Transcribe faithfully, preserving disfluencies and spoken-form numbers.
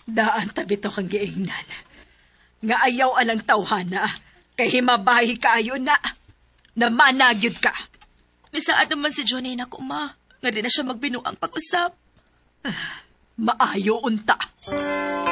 Daan tabi to kang giingnan. Nga ayaw alang tawhana, kay himabahi kaayo na. Namanagyod ka. Nisaad naman si Johnny na ko, ma. Nga di na siya magbinuang pag-usap. Maayo unta.